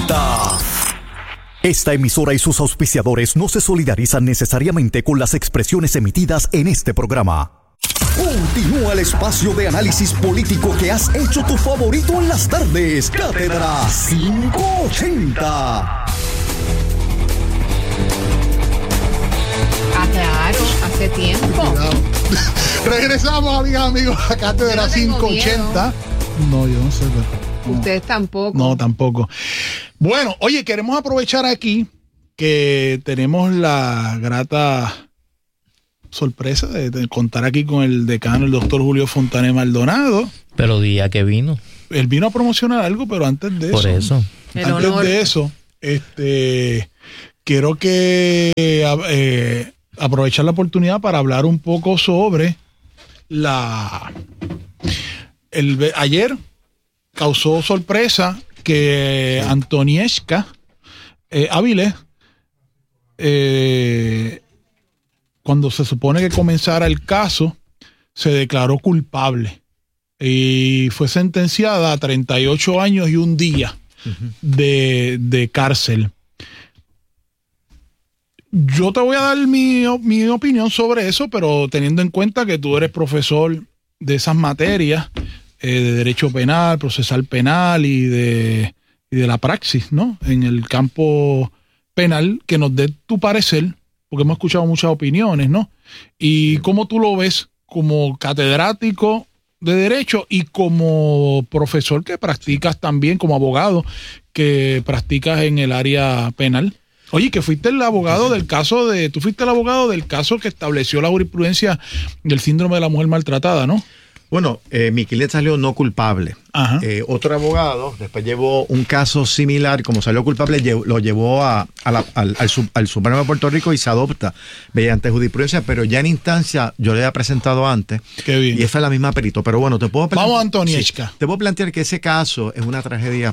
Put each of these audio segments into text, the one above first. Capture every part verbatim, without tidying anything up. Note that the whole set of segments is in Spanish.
ochenta. Esta emisora y sus auspiciadores no se solidarizan necesariamente con las expresiones emitidas en este programa. Continúa el espacio de análisis político que has hecho tu favorito en las tardes. Cátedra quinientos ochenta. Ah, claro, hace tiempo. Regresamos, amigas, amigos, a Cátedra no quinientos ochenta. No, yo no sé. No. Ustedes tampoco. No, tampoco. Bueno, oye, queremos aprovechar aquí que tenemos la grata sorpresa de, de contar aquí con el decano, el doctor Julio Fontané Maldonado. Pero día que vino. Él vino a promocionar algo, pero antes de Por eso. eso. Antes honor. de eso, este, quiero que eh, aprovechar la oportunidad para hablar un poco sobre la... El, ayer causó sorpresa que Antonieshka eh, Áviles, eh, cuando se supone que comenzara el caso, se declaró culpable y fue sentenciada a treinta y ocho años y un día uh-huh. de, de cárcel. Yo te voy a dar mi, mi opinión sobre eso, pero teniendo en cuenta que tú eres profesor de esas materias, eh, de derecho penal, procesal penal y de, y de la praxis, ¿no? En el campo penal, que nos dé tu parecer, porque hemos escuchado muchas opiniones, ¿no? Y cómo tú lo ves como catedrático de derecho y como profesor que practicas también, como abogado que practicas en el área penal. Oye, que fuiste el abogado del caso de, tú fuiste el abogado del caso que estableció la jurisprudencia del síndrome de la mujer maltratada, ¿no? Bueno, eh, mi cliente salió no culpable. Eh, otro abogado después llevó un caso similar, como salió culpable, llev- lo llevó a, a la, al, al, sub, al Supremo de Puerto Rico y se adopta mediante jurisprudencia, pero ya en instancia yo le había presentado antes. Qué bien. Y esa es la misma perito. Pero bueno, te puedo plantear. Vamos, Antonieshka. Sí, te puedo plantear que ese caso es una tragedia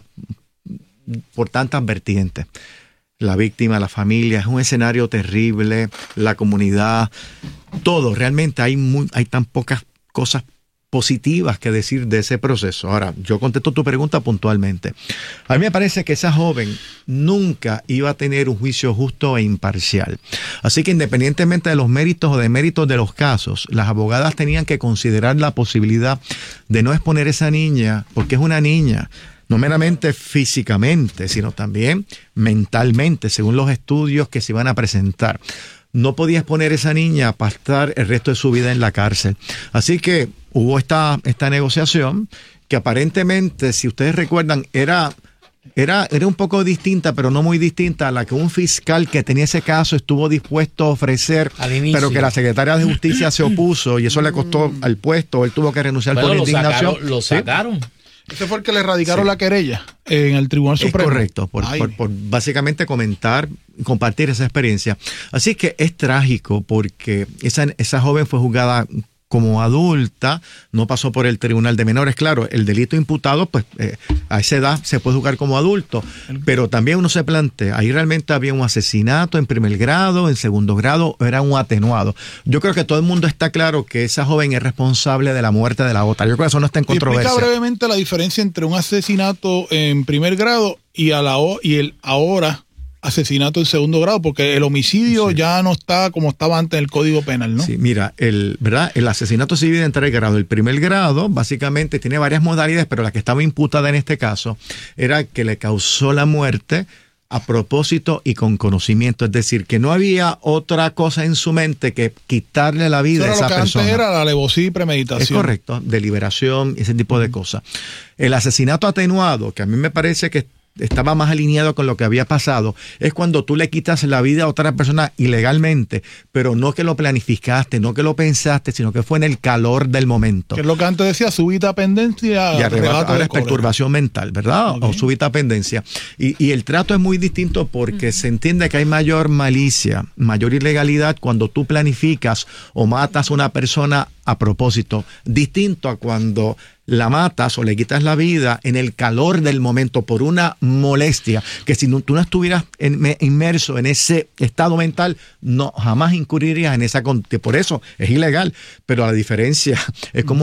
por tantas vertientes. La víctima, la familia, es un escenario terrible, la comunidad, todo. Realmente hay, muy, hay tan pocas cosas positivas que decir de ese proceso. Ahora, yo contesto tu pregunta puntualmente. A mí me parece que esa joven nunca iba a tener un juicio justo e imparcial. Así que independientemente de los méritos o deméritos de los casos, las abogadas tenían que considerar la posibilidad de no exponer a esa niña, porque es una niña, no meramente físicamente, sino también mentalmente, según los estudios que se iban a presentar. No podía exponer a esa niña a pasar el resto de su vida en la cárcel. Así que hubo esta, esta negociación que aparentemente, si ustedes recuerdan, era, era, era un poco distinta, pero no muy distinta a la que un fiscal que tenía ese caso estuvo dispuesto a ofrecer, pero que la secretaria de Justicia se opuso y eso le costó al puesto. Él tuvo que renunciar bueno, por lo indignación. Sacaron, lo sacaron. ¿Sí? Ese fue el que le radicaron sí. la querella en el Tribunal Supremo. Es correcto, por, por, por básicamente comentar, compartir esa experiencia. Así que es trágico porque esa, esa joven fue juzgada como adulta, no pasó por el tribunal de menores. Claro, el delito imputado, pues eh, a esa edad se puede juzgar como adulto, pero también uno se plantea, ahí realmente había un asesinato en primer grado, en segundo grado, era un atenuado. Yo creo que todo el mundo está claro que esa joven es responsable de la muerte de la otra. Yo creo que eso no está en controversia. Explica brevemente la diferencia entre un asesinato en primer grado y, a la, y el ahora asesinato en segundo grado, porque el homicidio sí. ya no está como estaba antes en el Código Penal, ¿no? Sí, mira, el, ¿verdad? El asesinato se divide en tres grados. El primer grado, básicamente, tiene varias modalidades, pero la que estaba imputada en este caso era que le causó la muerte a propósito y con conocimiento, es decir, que no había otra cosa en su mente que quitarle la vida a esa persona. Lo que antes era la alevosía y premeditación. Es correcto, deliberación, ese tipo de cosas. El asesinato atenuado, que a mí me parece que estaba más alineado con lo que había pasado, es cuando tú le quitas la vida a otra persona ilegalmente, pero no que lo planificaste, no que lo pensaste, sino que fue en el calor del momento. Que es lo que antes decía, súbita pendencia. Y arrebato, ahora es perturbación mental, ¿verdad? Okay. O súbita pendencia. Y, y el trato es muy distinto porque uh-huh. se entiende que hay mayor malicia, mayor ilegalidad cuando tú planificas o matas a una persona a propósito, distinto a cuando la matas o le quitas la vida en el calor del momento por una molestia, que si no, tú no estuvieras en, me, inmerso en ese estado mental, no jamás incurrirías en esa conducta. Por eso es ilegal, pero la diferencia es como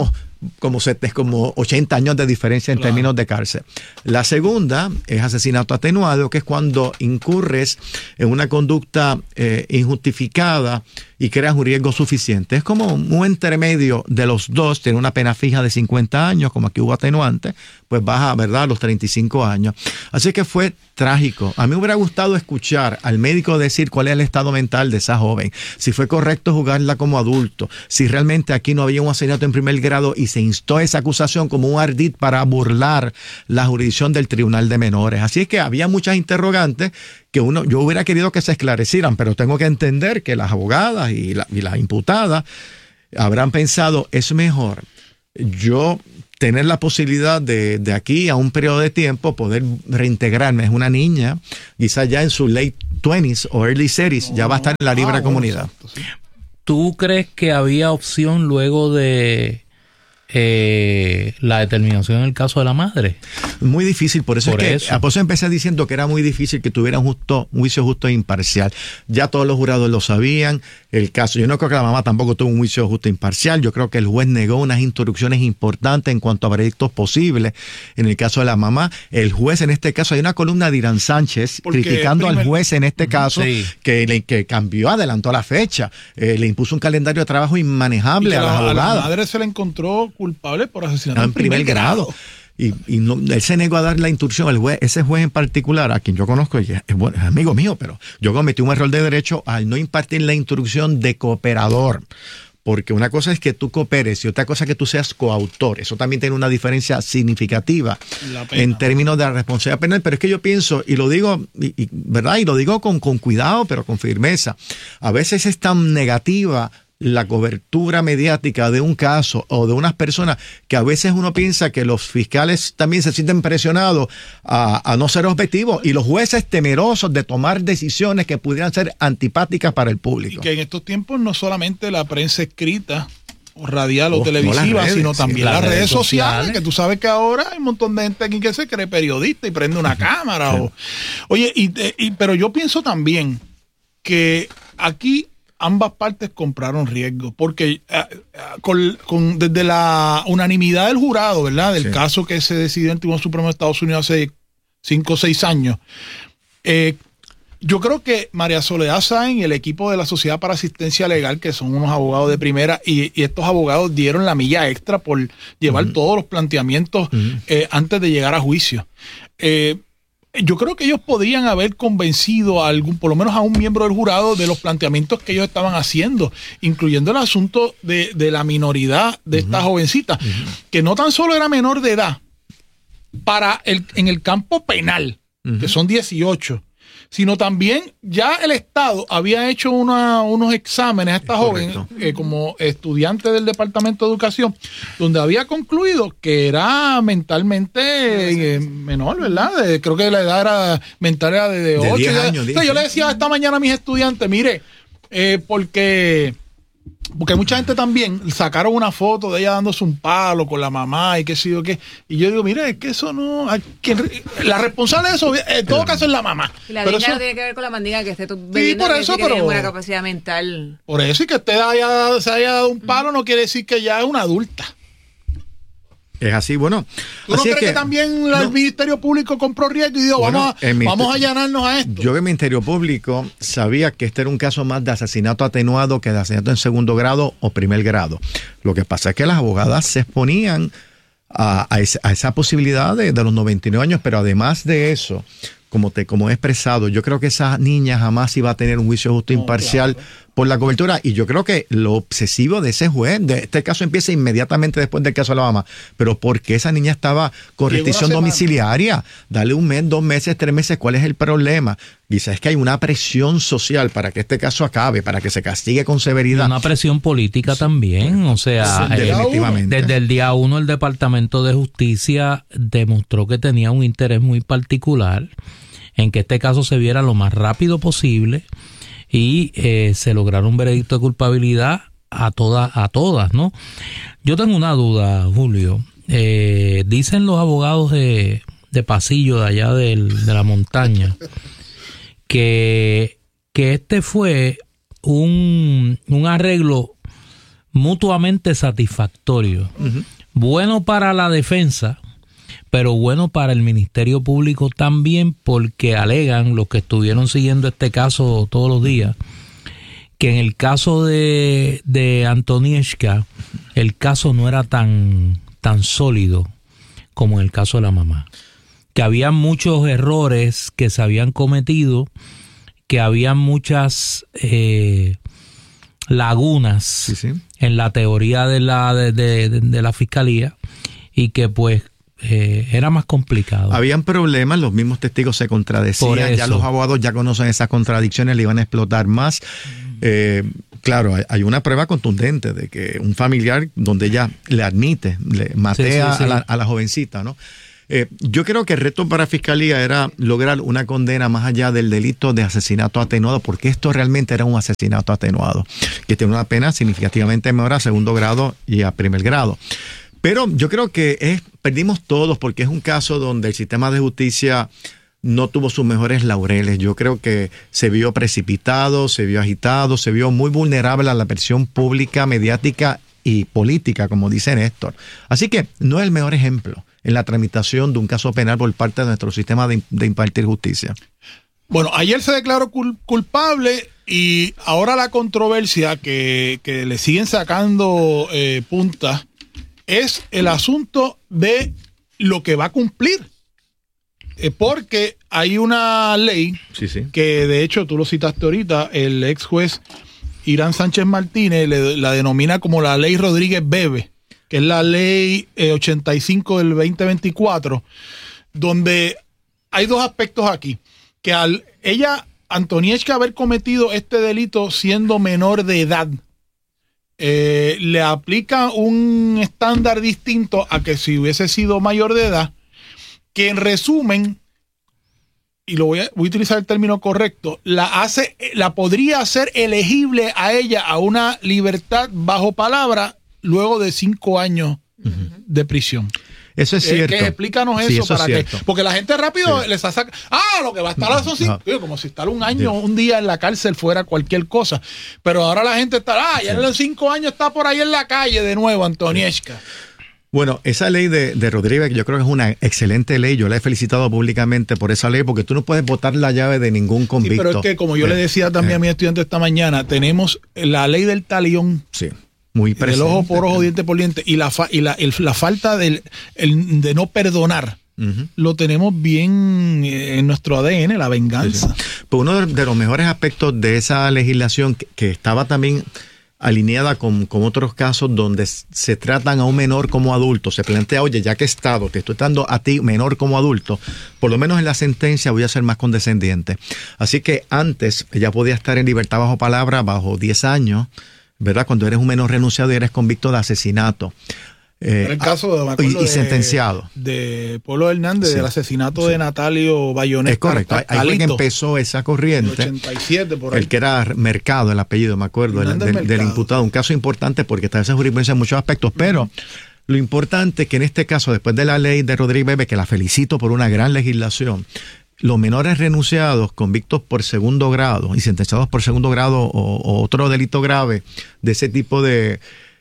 como, como ochenta años de diferencia en claro. términos de cárcel. La segunda es asesinato atenuado, que es cuando incurres en una conducta eh, injustificada y creas un riesgo suficiente. Es como un intermedio de los dos, tiene una pena fija de cincuenta años, como aquí hubo atenuante, pues baja, ¿verdad?, a los treinta y cinco años. Así que fue trágico. A mí me hubiera gustado escuchar al médico decir cuál es el estado mental de esa joven, si fue correcto juzgarla como adulto, si realmente aquí no había un asesinato en primer grado y se instó esa acusación como un ardid para burlar la jurisdicción del Tribunal de Menores. Así que había muchas interrogantes que uno, yo hubiera querido que se esclarecieran, pero tengo que entender que las abogadas y la, y las imputadas habrán pensado, es mejor yo tener la posibilidad de, de aquí a un periodo de tiempo poder reintegrarme. Es una niña, quizás ya en sus late twenties o early thirties, no, ya va a estar en la libre ah, comunidad. Bueno, exacto, sí. ¿Tú crees que había opción luego de eh, la determinación en el caso de la madre? Muy difícil, por eso por es que eso. por eso empecé diciendo que era muy difícil que tuviera un, justo, un juicio justo e imparcial. Ya todos los jurados lo sabían. El caso, yo no creo que la mamá tampoco tuvo un juicio justo e imparcial. Yo creo que el juez negó unas instrucciones importantes en cuanto a veredictos posibles. En el caso de la mamá, el juez en este caso, hay una columna de Irán Sánchez porque criticando primer, al juez en este caso sí. que, le, que cambió, adelantó la fecha, eh, le impuso un calendario de trabajo inmanejable a las abogadas. A la madre se le encontró culpable por asesinato no, en en primer, primer grado. grado. Y, y no, él se negó a dar la instrucción. El juez, ese juez en particular, a quien yo conozco, es, es, bueno, es amigo mío, pero yo cometí un error de derecho al no impartir la instrucción de cooperador. Porque una cosa es que tú cooperes y otra cosa es que tú seas coautor. Eso también tiene una diferencia significativa en términos de la responsabilidad penal. Pero es que yo pienso, y lo digo, y, y, ¿verdad? Y lo digo con, con cuidado, pero con firmeza. A veces es tan negativa la cobertura mediática de un caso o de unas personas que a veces uno piensa que los fiscales también se sienten presionados a, a no ser objetivos y los jueces temerosos de tomar decisiones que pudieran ser antipáticas para el público. Y que en estos tiempos no solamente la prensa escrita o radial o oh, televisiva, no redes, sino también sí, las, las redes, redes sociales, sociales, que tú sabes que ahora hay un montón de gente aquí que se cree periodista y prende una cámara. Sí. O, oye, y, y, pero yo pienso también que aquí ambas partes compraron riesgo, porque uh, con, con, desde la unanimidad del jurado, ¿verdad? Del sí. caso que se decidió en el Tribunal Supremo de Estados Unidos hace cinco o seis años, eh, yo creo que María Soledad Sáenz y el equipo de la Sociedad para Asistencia Legal, que son unos abogados de primera, y, y estos abogados dieron la milla extra por llevar uh-huh. todos los planteamientos uh-huh. eh, antes de llegar a juicio. Eh, Yo creo que ellos podrían haber convencido a algún, por lo menos a un miembro del jurado, de los planteamientos que ellos estaban haciendo, incluyendo el asunto de, de la minoridad de uh-huh. esta jovencita, uh-huh. que no tan solo era menor de edad para el, en el campo penal, uh-huh. que son dieciocho, sino también ya el Estado había hecho una, unos exámenes a esta joven eh, como estudiante del Departamento de Educación, donde había concluido que era mentalmente eh, menor, ¿verdad? De, creo que la edad era mental era de, de ocho. diez años, o sea, yo le decía esta mañana a mis estudiantes, mire, eh, porque... Porque mucha gente también sacaron una foto de ella dándose un palo con la mamá y qué sé yo qué. Y yo digo, mire, es que eso no... Quien, la responsable de eso, en todo caso, es la mamá. Y la pero niña eso, no tiene que ver con la mandiga que esté tú sí, por eso, que pero, tiene buena capacidad mental. Por eso, y que usted haya, se haya dado un palo no quiere decir que ya es una adulta. Es así, bueno. ¿Tú no así crees que, que también no, el Ministerio Público compró riesgo y dijo, bueno, vamos, a, vamos a allanarnos a esto? Yo que el Ministerio Público sabía que este era un caso más de asesinato atenuado que de asesinato en segundo grado o primer grado. Lo que pasa es que las abogadas se exponían a, a, esa, a esa posibilidad de, de los noventa y nueve años, pero además de eso, como te como he expresado, yo creo que esa niña jamás iba a tener un juicio justo e imparcial. Claro. Por la cobertura, y yo creo que lo obsesivo de ese juez, de este caso empieza inmediatamente después del caso de la mamá, pero porque esa niña estaba con restricción domiciliaria, dale un mes, dos meses, tres meses, ¿cuál es el problema? Quizás es que hay una presión social para que este caso acabe, para que se castigue con severidad. Una presión política también, o sea, sí, definitivamente. Eh, desde el día uno el Departamento de Justicia demostró que tenía un interés muy particular en que este caso se viera lo más rápido posible y eh, se lograron un veredicto de culpabilidad a todas, a todas, ¿no? Yo tengo una duda, Julio. Eh, dicen los abogados de, de pasillo de allá del, de la montaña que, que este fue un, un arreglo mutuamente satisfactorio. Uh-huh. Bueno para la defensa, pero bueno para el Ministerio Público también, porque alegan los que estuvieron siguiendo este caso todos los días, que en el caso de, de Antonieshka, el caso no era tan, tan sólido como en el caso de la mamá. Que había muchos errores que se habían cometido, que había muchas eh, lagunas sí, sí. en la teoría de la, de, de, de la fiscalía, y que pues eh, era más complicado. Habían problemas, los mismos testigos se contradecían, ya los abogados ya conocen esas contradicciones, le iban a explotar más. Eh, claro, hay, hay una prueba contundente de que un familiar donde ella le admite, le matea sí, sí, sí. A, la, a la jovencita, ¿no? Eh, yo creo que el reto para Fiscalía era lograr una condena más allá del delito de asesinato atenuado, porque esto realmente era un asesinato atenuado, que tiene una pena significativamente menor a segundo grado y a primer grado. Pero yo creo que es, perdimos todos, porque es un caso donde el sistema de justicia no tuvo sus mejores laureles. Yo creo que se vio precipitado, se vio agitado, se vio muy vulnerable a la presión pública, mediática y política, como dice Néstor. Así que no es el mejor ejemplo en la tramitación de un caso penal por parte de nuestro sistema de, de impartir justicia. Bueno, ayer se declaró cul- culpable y ahora la controversia que, que le siguen sacando eh, puntas es el asunto de lo que va a cumplir. Eh, porque hay una ley sí, sí. que, de hecho, tú lo citaste ahorita, el ex juez Irán Sánchez Martínez le, la denomina como la ley Rodríguez Bebe, que es la ley eh, ochenta y cinco del veinte veinticuatro, donde hay dos aspectos aquí. Que al ella, Antonieshka, haber cometido este delito siendo menor de edad, eh, le aplica un estándar distinto a que si hubiese sido mayor de edad, que en resumen, y lo voy a, voy a utilizar el término correcto, la hace, la podría hacer elegible a ella a una libertad bajo palabra luego de cinco años uh-huh. de prisión. Eso es eh, cierto. Que explícanos eso, sí, eso para que, porque la gente rápido sí. les saca, ah, lo que va a estar a son cinco, no. como si estar un año, sí. un día en la cárcel fuera cualquier cosa. Pero ahora la gente está, ah, ya sí. en los cinco años está por ahí en la calle de nuevo, Antonieshka. Sí. Bueno, esa ley de, de Rodríguez, yo creo que es una excelente ley. Yo la he felicitado públicamente por esa ley, porque tú no puedes botar la llave de ningún convicto. Sí, pero es que, como yo eh, le decía también eh. a mi estudiante esta mañana, tenemos la ley del talión. Sí. Muy presente. Del ojo por ojo, diente por diente. Y la, fa, y la, el, la falta del, el, de no perdonar, uh-huh. lo tenemos bien en nuestro A D N, la venganza. Sí, sí. Pues uno de, de los mejores aspectos de esa legislación, que, que estaba también alineada con, con otros casos donde se tratan a un menor como adulto, se plantea, oye, ya que Estado te estoy tratando a ti menor como adulto, por lo menos en la sentencia voy a ser más condescendiente. Así que antes ella podía estar en libertad bajo palabra, bajo diez años, ¿verdad? Cuando eres un menor renunciado y eres convicto de asesinato. Eh, el caso de, y, y sentenciado. De Polo Hernández, sí, del asesinato sí. de Natalio Bayoneta. Es correcto. Ahí fue que empezó esa corriente. En ochenta y siete, por ahí. El que era Mercado, el apellido, me acuerdo, el, del, del imputado. Un caso importante porque está esa jurisprudencia en muchos aspectos, pero lo importante es que en este caso, después de la ley de Rodríguez Bebe, que la felicito por una gran legislación, los menores renunciados, convictos por segundo grado y sentenciados por segundo grado o, o otro delito grave de ese tipo de,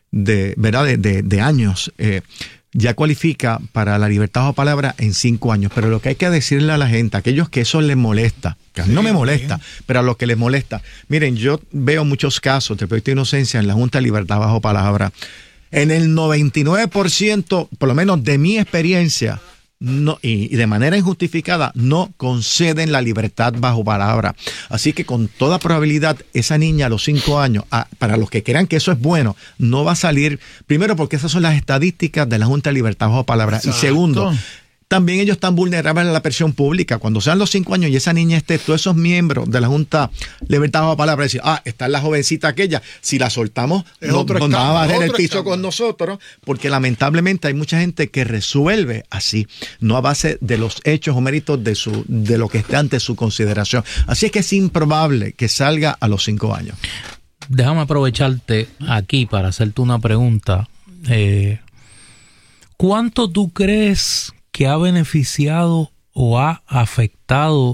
de ¿verdad? De, de, de años, eh, ya cualifica para la libertad bajo palabra en cinco años. Pero lo que hay que decirle a la gente, a aquellos que eso les molesta, que a mí no me molesta, pero a los que les molesta, miren, yo veo muchos casos de proyecto de inocencia en la Junta de Libertad bajo palabra. En el noventa y nueve por ciento, por lo menos de mi experiencia, No, y, y de manera injustificada no conceden la libertad bajo palabra. Así que con toda probabilidad esa niña a los cinco años, a, para los que crean que eso es bueno, no va a salir, primero porque esas son las estadísticas de la Junta de Libertad bajo palabra. Exacto. Y segundo, también ellos están vulnerables a la presión pública. Cuando sean los cinco años y esa niña esté, todos esos miembros de la Junta de Libertad bajo palabra, decir, ah, está la jovencita aquella, si la soltamos, no, no va a bajar el piso con nosotros, porque lamentablemente hay mucha gente que resuelve así, no a base de los hechos o méritos de su de lo que esté ante su consideración. Así es que es improbable que salga a los cinco años. Déjame aprovecharte aquí para hacerte una pregunta. Eh, ¿Cuánto tú crees que ha beneficiado o ha afectado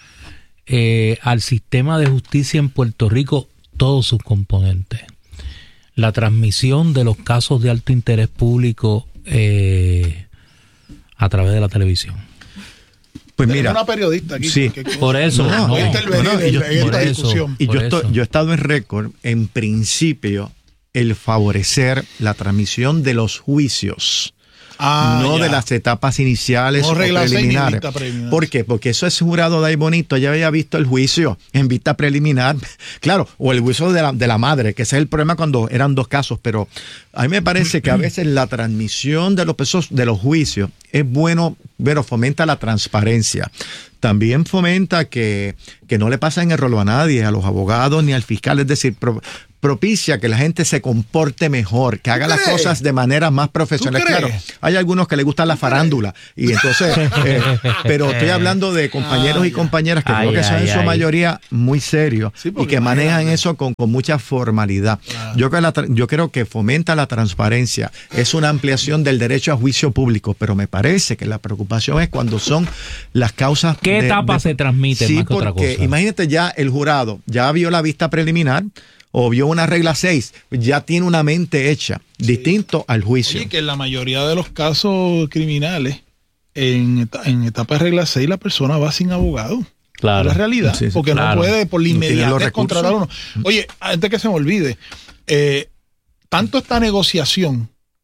eh, al sistema de justicia en Puerto Rico todos sus componentes? La transmisión de los casos de alto interés público eh, a través de la televisión. Pues Tenemos mira, una periodista aquí. sí. que- que- Por eso, no, no, puede intervenir no, no, en- y yo- en por esta eso. discusión. y yo, Por estoy, eso. yo he estado en récord, en principio, el favorecer la transmisión de los juicios. Ah, no ya. de las etapas iniciales No o regla seis ni preliminares. vista preliminar. ¿Por qué? Porque eso es jurado de ahí bonito. Ya había visto el juicio en vista preliminar. Claro, o el juicio de la, de la madre, que ese es el problema cuando eran dos casos. Pero a mí me parece que a veces la transmisión de los, pesos, de los juicios es bueno, pero fomenta la transparencia. También fomenta que, que no le pasen el rolo a nadie, a los abogados ni al fiscal. Es decir, pro, propicia que la gente se comporte mejor, que haga las crees? cosas de manera más profesional. ¿Tú crees? Claro, hay algunos que les gusta la farándula y entonces, eh, pero estoy hablando de compañeros Ah, y ya. compañeras que Ay, creo que son ay, en su ay. mayoría muy serios Sí, y porque que manejan imagínate. eso con, con mucha formalidad. Claro. Yo, creo la tra- yo creo que fomenta la transparencia, es una ampliación del derecho a juicio público, pero me parece que la preocupación es cuando son las causas. ¿Qué de- etapa de- se transmite Sí, más que otra porque cosa? imagínate ya el jurado, ya vio la vista preliminar o vio una regla seis, ya tiene una mente hecha, distinto al juicio. Oye, que en la mayoría de los casos criminales, en, eta- en etapa de regla seis, la persona va sin abogado. Claro. Es la realidad, Sí, sí, porque claro. no puede por la No tiene los inmediatez recursos. contratar a uno. Oye, antes que se me olvide, eh, tanto esta negociación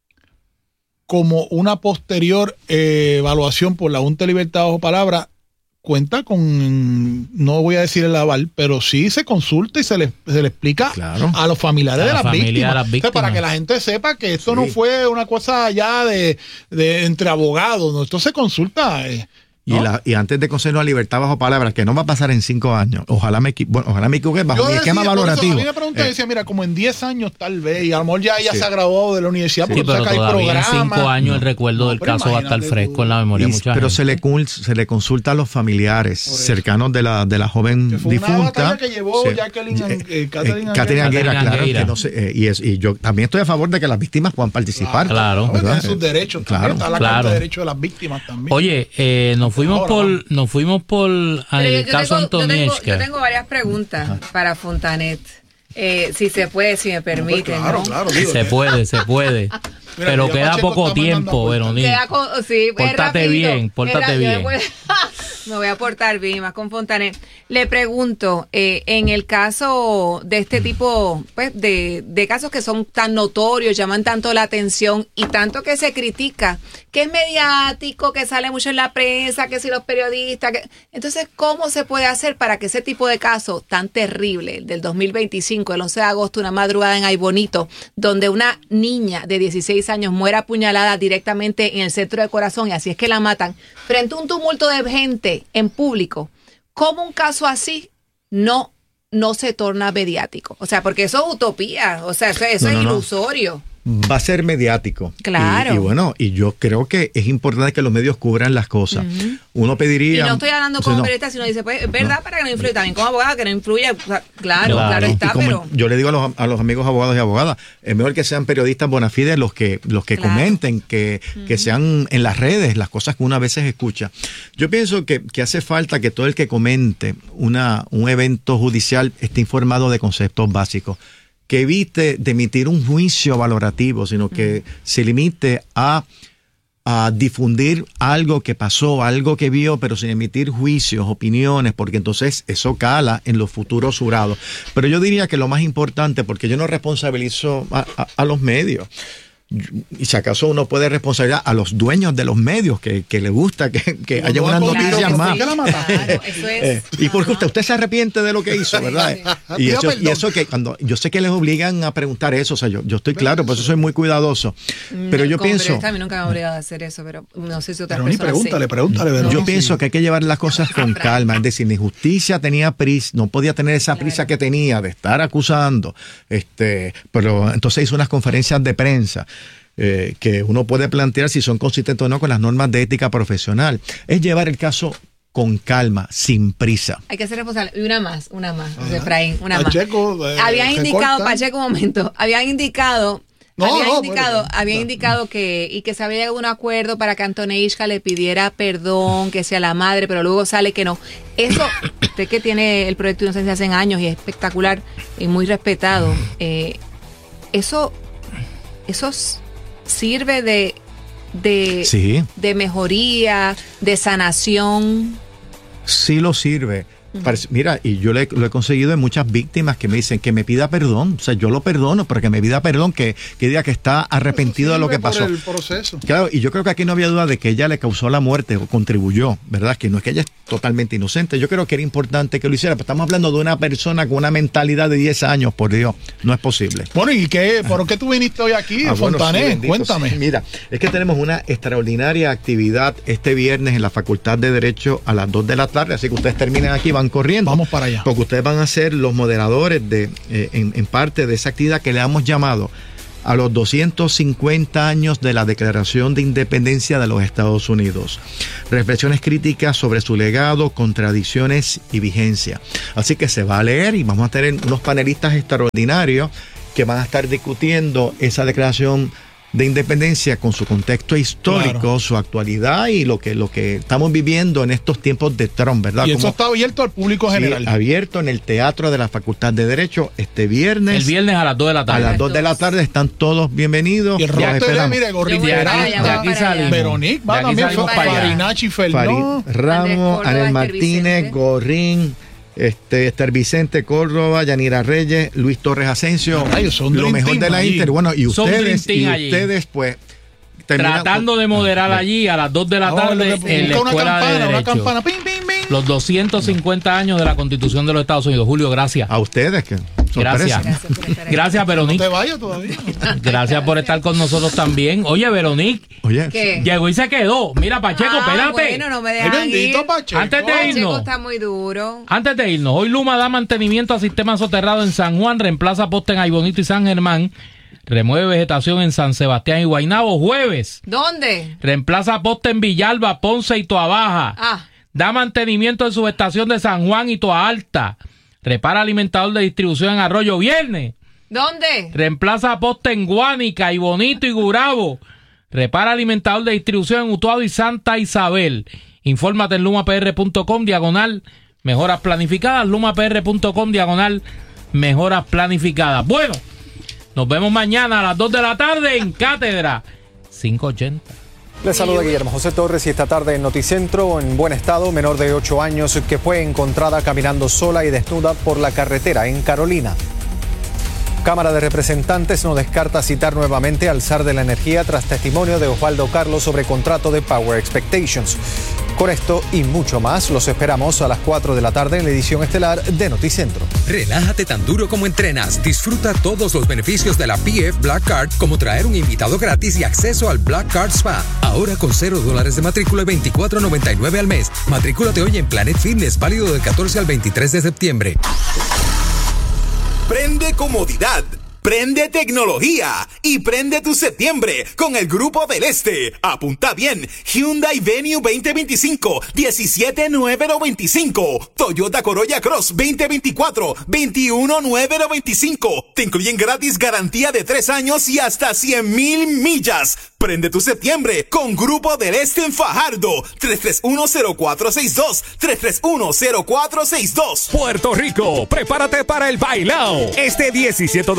como una posterior eh, evaluación por la Junta de Libertad Bajo Palabra cuenta con, no voy a decir el aval, pero sí se consulta y se le, se le explica Claro. a los familiares A de la las familia víctimas. de las O sea, víctimas. para que la gente sepa que esto Sí. no fue una cosa ya de, de entre abogados, ¿no? Esto se consulta. eh, Y, ¿no? la, y antes de concedernos libertad bajo palabra, que no va a pasar en cinco años, ojalá me, equi- bueno, ojalá me equivoque bajo Yo mi decía, esquema por eso, valorativo. a mí me preguntan y Eh, decía, mira, como en diez años tal vez, y a lo mejor ya ella Sí. se ha graduado de la universidad, Sí, porque pero tú sabes que hay todavía en programas. cinco años el recuerdo No, del pero caso va a estar imagínate fresco tú. en la memoria de y- mucha pero gente. se le, cul- se le consulta a los familiares Por eso. cercanos de la, de la joven Que fue una difunta. batalla que llevó Sí. Jacqueline Ang- Eh, eh, Catherine eh, Catherine Anguera. Anguera, claro. Anguera. Que no sé, eh, y, es, y yo también estoy a favor de que las víctimas puedan participar. Claro. Tienen ¿verdad? sus derechos Claro. también. Está la Claro. Carta de Derechos de las Víctimas también. Oye, eh, nos fuimos Ahora, por, vamos. nos fuimos por Pero el yo, yo caso tengo, yo, tengo, Antonieshka. yo tengo varias preguntas para Fontanet. Eh, si se puede, si me permiten. Pues claro, ¿no? claro. digo, Se que- puede, se puede. Mira, Pero ya queda Pacheco poco está mandando tiempo, a- Verónica. Queda con- sí, es Pórtate rapidito. bien, pórtate Era- yo bien. Me voy, me voy a portar bien, más con Fontanet. Le pregunto, eh, en el caso de este tipo, pues, de, de casos que son tan notorios, llaman tanto la atención y tanto que se critica, que es mediático, que sale mucho en la prensa, que si los periodistas, que... entonces, ¿cómo se puede hacer para que ese tipo de caso tan terrible del dos mil veinticinco, el once de agosto, una madrugada en Ay Bonito, donde una niña de dieciséis años muere apuñalada directamente en el centro del corazón y así es que la matan, frente a un tumulto de gente en público, ¿cómo un caso así no, no se torna mediático? O sea, porque eso es utopía, o sea, eso, eso No, es no, no. ilusorio. Va a ser mediático. Claro. Y, y bueno, y yo creo que es importante que los medios cubran las cosas. Uno Y pediría. no estoy hablando Sí, como no. periodista, sino dice, pues, es verdad, para que no influya, también como abogada, que no influya, o sea, claro, Claro. claro Y está, como pero... yo le digo a los, a los amigos abogados y abogadas, es mejor que sean periodistas bona fide los que, los que Claro. comenten, que, que sean en las redes las cosas que uno a veces escucha. Yo pienso que, que hace falta que todo el que comente una, un evento judicial esté informado de conceptos básicos, que evite de emitir un juicio valorativo, sino que se limite a a difundir algo que pasó, algo que vio, pero sin emitir juicios, opiniones, porque entonces eso cala en los futuros jurados. Pero yo diría que lo más importante, porque yo no responsabilizo a, a, a los medios, y si acaso uno puede responsabilizar a los dueños de los medios, que, que le gusta que, que Como haya no unas ha noticias comido, más. ¿por qué la mataron? Claro, eso es... Eh, y porque usted, usted se arrepiente de lo que hizo, ¿verdad? Y Pido eso, y perdón. eso que cuando yo sé que les obligan a preguntar eso, o sea, yo, yo estoy claro, por eso soy muy cuidadoso. Pero yo Como pienso, periodista, a mí nunca me ha obligado a hacer eso, pero no sé si otras Pero ni personas pregúntale, sí. pregúntale, No. Verónica. yo pienso que hay que llevar las cosas con calma, es decir, ni justicia tenía prisa, no podía tener esa prisa que tenía de estar acusando, este, pero entonces hizo unas conferencias de prensa. Eh, que uno puede plantear si son consistentes o no con las normas de ética profesional. Es llevar el caso con calma, sin prisa. Hay que ser responsable. Y una más, una más, José Efraín, una Pacheco, más. eh, Habían indicado, recorta. Pacheco, un momento, habían indicado, No, habían no, indicado, bueno, habían no. indicado que, y que se había llegado a un acuerdo para que Antonieshka le pidiera perdón, que sea la madre, pero luego sale que no. Eso, usted que tiene el proyecto de inocencia hace años y es espectacular y muy respetado, eh, eso, eso s- sirve de de, Sí. de mejoría, de sanación? Sí lo sirve. Parece- Mira, y yo le- lo he conseguido en muchas víctimas que me dicen que me pida perdón. O sea, yo lo perdono, pero que me pida perdón, que, que diga que está arrepentido de lo que Sirve por pasó. el proceso. Claro, y yo creo que aquí no había duda de que ella le causó la muerte o contribuyó, ¿verdad? Que no es que ella es totalmente inocente. Yo creo que era importante que lo hiciera, pero estamos hablando de una persona con una mentalidad de diez años, por Dios, no es posible. Bueno, ¿y qué? ¿Por qué tú viniste hoy aquí, Ah, bueno, Fontané? sí, bendito, Cuéntame. sí. Mira, es que tenemos una extraordinaria actividad este viernes en la Facultad de Derecho a las dos de la tarde, así que ustedes terminan aquí, van corriendo. Vamos para allá. Porque ustedes van a ser los moderadores de, eh, en, en parte de esa actividad que le hemos llamado a los doscientos cincuenta años de la Declaración de Independencia de los Estados Unidos. Reflexiones críticas sobre su legado, contradicciones y vigencia. Así que se va a leer y vamos a tener unos panelistas extraordinarios que van a estar discutiendo esa declaración de independencia con su contexto histórico, Claro. su actualidad y lo que, lo que estamos viviendo en estos tiempos de Trump, ¿verdad? Y eso Como- está abierto al público Sí, general. abierto en el Teatro de la Facultad de Derecho este viernes. El viernes a las dos de la a tarde. las dos de la tarde están todos bienvenidos. Y el Los rostro de, esperamos. mire, Gorrín Yo voy De para aquí, allá, de voy aquí para allá. salimos. Veronique, va De aquí también, salimos para allá. Farinachi, Farid Fernó. Ramos, Córdoba, Anel Esther Martínez, Vicente. Gorrín, este, Esther Vicente Córdoba, Yanira Reyes, Luis Torres Asensio. Rayos, son lo Dream mejor Team de la allí. Inter. Bueno, y Son ustedes, Dream y Team allí. ustedes, pues, terminan- Tratando de moderar allí a las dos de la No, tarde lo que- en la busca una Escuela de campana, una Derecho. campana. Pim, pim, pim. Los doscientos cincuenta años de la Constitución de los Estados Unidos. Julio, gracias. a ustedes, que sorpresa. Gracias. Gracias por estar aquí. Gracias, No Veronique. te vayas todavía. Gracias por estar con nosotros también. Oye, Veronique, Oye, ¿Qué? llegó y se quedó. Mira, Pacheco, Ah, espérate. bueno, no me Ay, dejan bendito ir. Pacheco. Antes de Pacheco irnos. está muy duro. Antes de irnos, hoy Luma da mantenimiento a sistemas soterrados en San Juan, reemplaza poste en Aybonito y San Germán, remueve vegetación en San Sebastián y Guaynabo. Jueves, ¿Dónde? reemplaza poste en Villalba, Ponce y Toabaja. Ah, Da mantenimiento en subestación de San Juan y Toa Alta. Repara alimentador de distribución en Arroyo. Viernes, ¿dónde? reemplaza poste en Guánica y Bonito y Gurabo. Repara alimentador de distribución en Utuado y Santa Isabel. Infórmate en lumapr punto com diagonal mejoras planificadas. lumapr punto com diagonal mejoras planificadas. Bueno, nos vemos mañana a las dos de la tarde en Cátedra quinientos ochenta. Les saluda Guillermo José Torres y esta tarde en Noticentro, en buen estado, menor de ocho años que fue encontrada caminando sola y desnuda por la carretera en Carolina. Cámara de Representantes no descarta citar nuevamente al zar de la energía tras testimonio de Osvaldo Carlos sobre contrato de Power Expectations. Con esto y mucho más, los esperamos a las cuatro de la tarde en la edición estelar de Noticentro. Relájate tan duro como entrenas. Disfruta todos los beneficios de la P F Black Card, como traer un invitado gratis y acceso al Black Card Spa. Ahora con cero dólares de matrícula y veinticuatro noventa y nueve al mes. Matricúlate hoy en Planet Fitness, válido del catorce al veintitrés de septiembre. Prende comodidad, prende tecnología y prende tu septiembre con el Grupo del Este. Apunta bien, Hyundai Venue veinte veinticinco, diecisiete mil novecientos noventa y cinco, Toyota Corolla Cross veinte veinticuatro, veintiuno mil novecientos veinticinco. Te incluyen gratis garantía de tres años y hasta cien mil millas. Prende tu septiembre con Grupo del Este en Fajardo. tres tres uno cero cuatro seis dos, tres tres uno cero cuatro seis dos. Puerto Rico, prepárate para el bailao. Este diecisiete